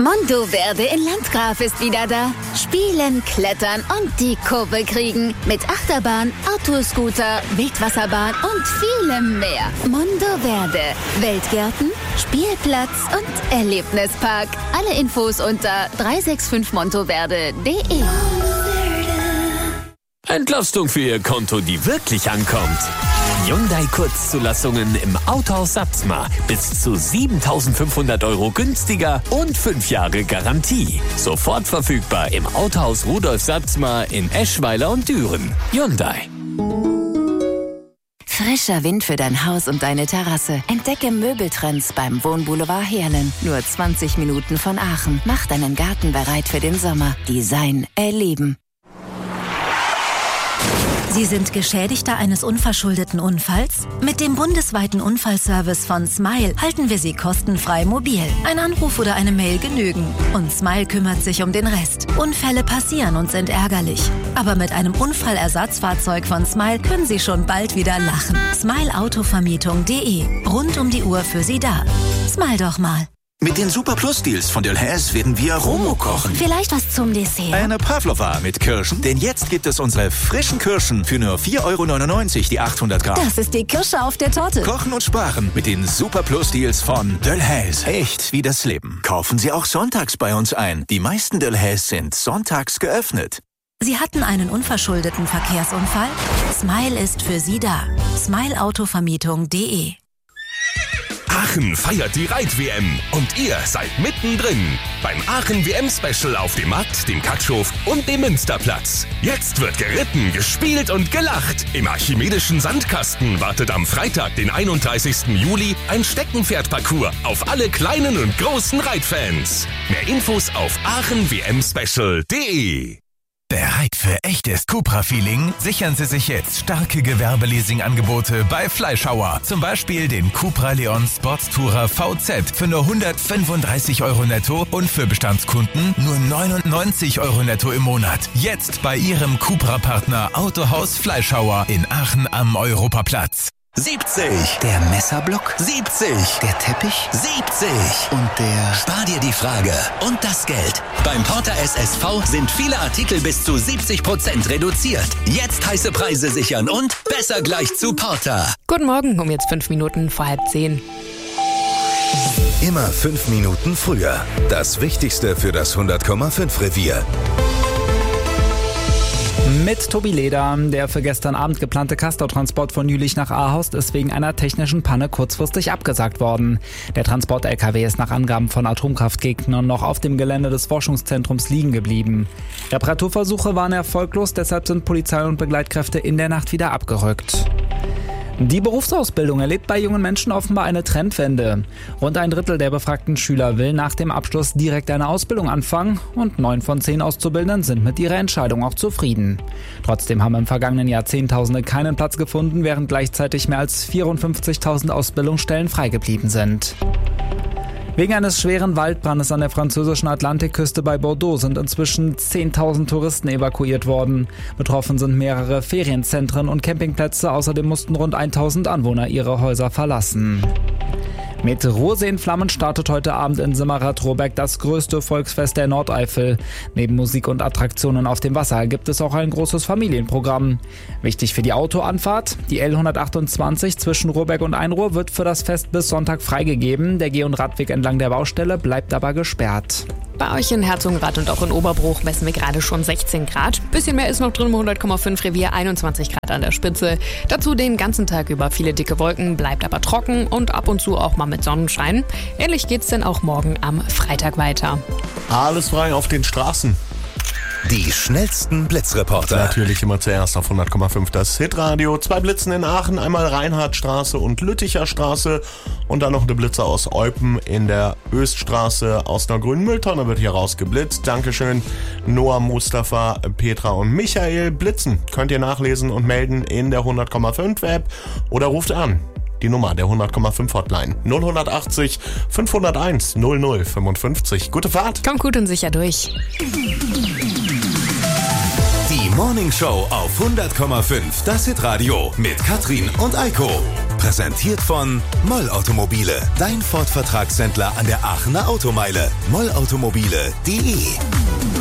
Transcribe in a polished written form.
Mondoverde in Landgraf ist wieder da. Spielen, klettern und die Kurve kriegen. Mit Achterbahn, Autoscooter, Wildwasserbahn und vielem mehr. Mondoverde. Weltgärten, Spielplatz und Erlebnispark. Alle Infos unter 365montoverde.de. Entlastung für Ihr Konto, die wirklich ankommt. Hyundai Kurzzulassungen im Autohaus Satzmar. Bis zu 7.500 € günstiger und 5 Jahre Garantie. Sofort verfügbar im Autohaus Rudolf Satzmar in Eschweiler und Düren. Hyundai. Frischer Wind für dein Haus und deine Terrasse. Entdecke Möbeltrends beim Wohnboulevard Heerlen. Nur 20 Minuten von Aachen. Mach deinen Garten bereit für den Sommer. Design erleben. Sie sind Geschädigter eines unverschuldeten Unfalls? Mit dem bundesweiten Unfallservice von Smile halten wir Sie kostenfrei mobil. Ein Anruf oder eine Mail genügen. Und Smile kümmert sich um den Rest. Unfälle passieren und sind ärgerlich. Aber mit einem Unfallersatzfahrzeug von Smile können Sie schon bald wieder lachen. Smileautovermietung.de. Rund um die Uhr für Sie da. Smile doch mal. Mit den Super Plus Deals von Delhaize werden wir Romo kochen. Vielleicht was zum Dessert. Eine Pavlova mit Kirschen, denn jetzt gibt es unsere frischen Kirschen für nur 4,99 € die 800 Gramm. Das ist die Kirsche auf der Torte. Kochen und sparen mit den Super Plus Deals von Delhaize. Echt wie das Leben. Kaufen Sie auch sonntags bei uns ein. Die meisten Delhaize sind sonntags geöffnet. Sie hatten einen unverschuldeten Verkehrsunfall? Smile ist für Sie da. Smileautovermietung.de. Aachen feiert die Reit-WM und ihr seid mittendrin beim Aachen-WM-Special auf dem Markt, dem Katschhof und dem Münsterplatz. Jetzt wird geritten, gespielt und gelacht. Im Archimedischen Sandkasten wartet am Freitag, den 31. Juli, ein Steckenpferdparcours auf alle kleinen und großen Reitfans. Mehr Infos auf aachenwmspecial.de. Bereit für echtes Cupra-Feeling? Sichern Sie sich jetzt starke Gewerbeleasing-Angebote bei Fleischhauer. Zum Beispiel den Cupra Leon Sportstourer VZ für nur 135 € netto und für Bestandskunden nur 99 € netto im Monat. Jetzt bei Ihrem Cupra-Partner Autohaus Fleischhauer in Aachen am Europaplatz. 70. Der Messerblock. 70. Der Teppich. 70. Und der... Spar dir die Frage und das Geld. Beim Porter SSV sind viele Artikel bis zu 70% reduziert. Jetzt heiße Preise sichern und besser gleich zu Porter. Guten Morgen, um jetzt 5 Minuten vor 9:30. Immer 5 Minuten früher. Das Wichtigste für das 100,5 Revier. Mit Tobi Leder. Der für gestern Abend geplante Castortransport von Jülich nach Ahaus ist wegen einer technischen Panne kurzfristig abgesagt worden. Der Transport-LKW ist nach Angaben von Atomkraftgegnern noch auf dem Gelände des Forschungszentrums liegen geblieben. Reparaturversuche waren erfolglos, deshalb sind Polizei und Begleitkräfte in der Nacht wieder abgerückt. Die Berufsausbildung erlebt bei jungen Menschen offenbar eine Trendwende. Rund 1/3 der befragten Schüler will nach dem Abschluss direkt eine Ausbildung anfangen und 9 von 10 Auszubildenden sind mit ihrer Entscheidung auch zufrieden. Trotzdem haben im vergangenen Jahr Zehntausende keinen Platz gefunden, während gleichzeitig mehr als 54.000 Ausbildungsstellen frei geblieben sind. Wegen eines schweren Waldbrandes an der französischen Atlantikküste bei Bordeaux sind inzwischen 10.000 Touristen evakuiert worden. Betroffen sind mehrere Ferienzentren und Campingplätze. Außerdem mussten rund 1.000 Anwohner ihre Häuser verlassen. Mit Rose in Flammen startet heute Abend in Simmerath-Rohrbeck das größte Volksfest der Nordeifel. Neben Musik und Attraktionen auf dem Wasser gibt es auch ein großes Familienprogramm. Wichtig für die Autoanfahrt: die L128 zwischen Rohrbeck und Einruhr wird für das Fest bis Sonntag freigegeben. Der Geh- und Radweg entlang der Baustelle bleibt aber gesperrt. Bei euch in Herzogenrath und auch in Oberbruch messen wir gerade schon 16 Grad. Bisschen mehr ist noch drin im 100,5 Revier, 21 Grad an der Spitze. Dazu den ganzen Tag über viele dicke Wolken, bleibt aber trocken und ab und zu auch mal mit Sonnenschein. Ähnlich geht's denn auch morgen am Freitag weiter. Alles frei auf den Straßen. Die schnellsten Blitzreporter. Natürlich immer zuerst auf 100,5 das Hitradio. 2 Blitzen in Aachen, einmal Reinhardtstraße und Lütticher Straße. Und dann noch eine Blitze aus Eupen in der Öststraße. Aus einer grünen Mülltonne wird hier rausgeblitzt. Dankeschön Noah, Mustafa, Petra und Michael. Blitzen könnt ihr nachlesen und melden in der 100,5 App oder ruft an. Die Nummer der 100,5 Hotline 0180 501 0055. Gute Fahrt. Kommt gut und sicher durch. Die Morning Show auf 100,5, das Hitradio mit Katrin und Eiko. Präsentiert von Moll Automobile, dein Ford-Vertragshändler an der Aachener Automeile. mollautomobile.de